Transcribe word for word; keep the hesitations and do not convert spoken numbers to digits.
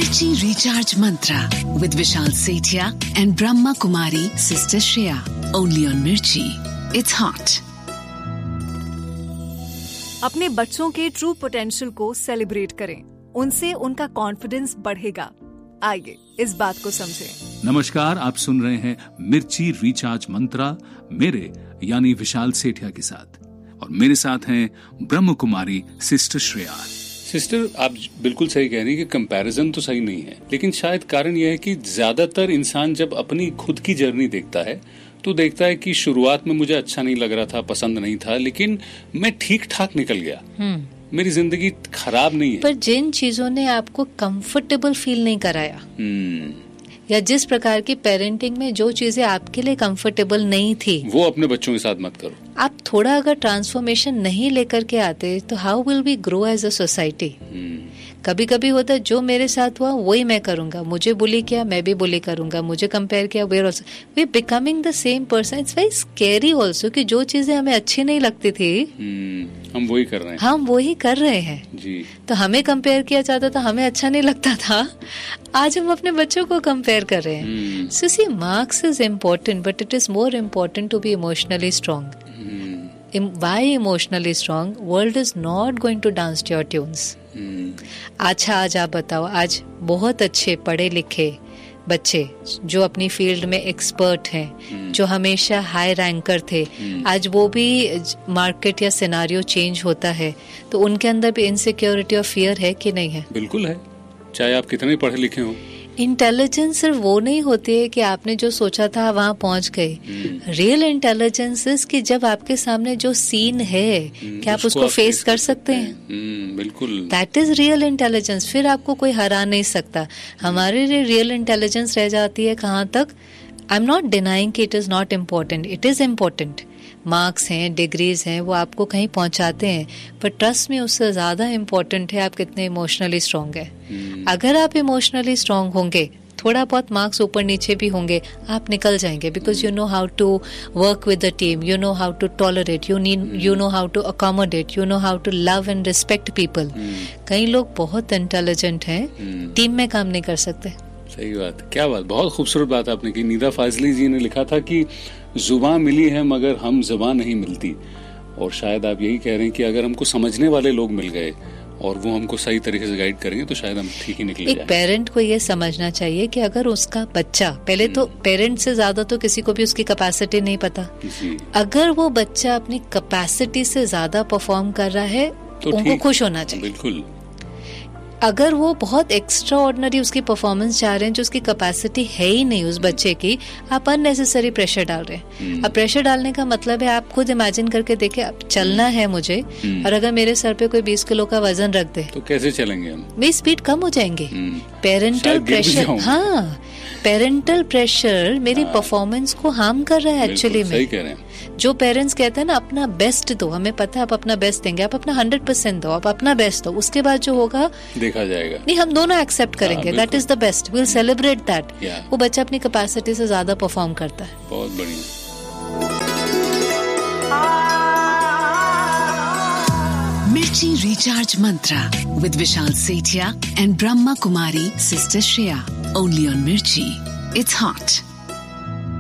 Mirchi Recharge Mantra with Vishal Sethia and Brahma Kumari Sister Shreya. Only on Mirchi. It's hot. अपने बच्चों के true potential को celebrate करें, उनसे उनका कॉन्फिडेंस बढ़ेगा। आइए इस बात को समझें। नमस्कार, आप सुन रहे हैं मिर्ची रिचार्ज मंत्रा मेरे यानी विशाल सेठिया के साथ, और मेरे साथ हैं ब्रह्म कुमारी सिस्टर श्रेया। सिस्टर, आप बिल्कुल सही कह रही हैं कि कंपैरिजन तो सही नहीं है, लेकिन शायद कारण यह है कि ज्यादातर इंसान जब अपनी खुद की जर्नी देखता है तो देखता है कि शुरुआत में मुझे अच्छा नहीं लग रहा था, पसंद नहीं था, लेकिन मैं ठीक ठाक निकल गया, मेरी जिंदगी खराब नहीं है। पर जिन चीजों ने आपको कंफर्टेबल फील नहीं कराया, या जिस प्रकार की पेरेंटिंग में जो चीजें आपके लिए कंफर्टेबल नहीं थी, वो अपने बच्चों के साथ मत करो। आप थोड़ा अगर ट्रांसफॉर्मेशन नहीं लेकर के आते तो how will we grow as a society. कभी कभी होता है जो मेरे साथ हुआ वही मैं करूंगा, मुझे बुली किया मैं भी बुली करूंगा, मुझे कंपेयर किया we are also we becoming the same person. It's very scary also कि जो चीजें हमें अच्छी नहीं लगती थी हम वही कर रहे हैं हम वही कर रहे हैं जी। तो हमें कंपेयर किया जाता था, हमें अच्छा नहीं लगता था, आज हम अपने बच्चों को कंपेयर कर रहे हैं। सो सी marks is important but it is more important to be emotionally strong. Why emotionally strong? World is not going to dance to your tunes. अच्छा, आज आप बताओ, आज बहुत अच्छे पढ़े लिखे बच्चे जो अपनी फील्ड में एक्सपर्ट हैं, जो हमेशा हाई रैंकर थे, आज वो भी मार्केट या सिनारियो चेंज होता है तो उनके अंदर भी इनसिक्योरिटी और फियर है कि नहीं है? बिल्कुल है, चाहे आप कितने पढ़े लिखे हो। इंटेलिजेंस सिर्फ वो नहीं होती है कि आपने जो सोचा था वहां पहुंच गए। रियल इंटेलिजेंस इज कि जब आपके सामने जो सीन है कि आप उसको फेस कर सकते हैं, बिल्कुल, दैट इज रियल इंटेलिजेंस। फिर आपको कोई हरा नहीं सकता। हमारे लिए रियल इंटेलिजेंस रह जाती है कहाँ तक? आई एम नॉट डिनाइंग कि it is not important, it is important. Marks हैं, डिग्रीज हैं, वो आपको कहीं पहुंचाते हैं, पर ट्रस्ट में उससे ज्यादा इम्पोर्टेंट है आप कितने इमोशनली स्ट्रांग है। अगर आप इमोशनली स्ट्रांग होंगे, थोड़ा बहुत मार्क्स ऊपर नीचे भी होंगे, आप निकल जाएंगे, because you know how to work with the team, you know how to tolerate, you need you know how to accommodate, you know how to love and respect people. कई लोग बहुत इंटेलिजेंट हैं, टीम में काम नहीं कर सकते। सही बात, क्या बात, बहुत खूबसूरत बात आपने की। नीदा फाजली जी ने लिखा था कि जुबान मिली है मगर हम जुबान नहीं मिलती, और शायद आप यही कह रहे हैं कि अगर हमको समझने वाले लोग मिल गए और वो हमको सही तरीके से गाइड करेंगे तो शायद हम ठीक ही निकले जाएं। एक पेरेंट को ये समझना चाहिए कि अगर उसका बच्चा, पहले तो पेरेंट से ज्यादा तो किसी को भी उसकी कैपेसिटी नहीं पता, अगर वो बच्चा अपनी कैपेसिटी से ज्यादा परफॉर्म कर रहा है तो उनको खुश होना चाहिए। बिल्कुल। अगर वो बहुत एक्स्ट्रा ऑर्डिनरी उसकी परफॉर्मेंस चाह रहे हैं जो उसकी कैपेसिटी है ही नहीं उस बच्चे की, आप अननेसेसरी प्रेशर डाल रहे हैं। अब प्रेशर डालने का मतलब है आप खुद इमेजिन करके देखें, अब चलना है मुझे और अगर मेरे सर पे कोई बीस किलो का वजन रख दे तो कैसे चलेंगे हम? मेरी स्पीड कम हो जाएंगे। पेरेंटल प्रेशर, हाँ, पेरेंटल प्रेशर मेरी परफॉर्मेंस को हार्म कर रहा है एक्चुअली में। सही कह रहे हैं। जो पेरेंट्स कहते हैं ना अपना बेस्ट दो, हमें पता है आप अपना बेस्ट देंगे, आप अपना हंड्रेड परसेंट दो, आप अपना बेस्ट दो, उसके बाद जो होगा देखा जाएगा। नहीं, हम दोनों एक्सेप्ट करेंगे, that is the best, we will celebrate that. वो बच्चा अपनी कैपेसिटी से ज्यादा परफॉर्म करता है। बहुत बढ़िया। Mirchi Recharge Mantra with Vishal Sethia and Brahma Kumari Sister Shreya. Only on Mirchi. It's hot.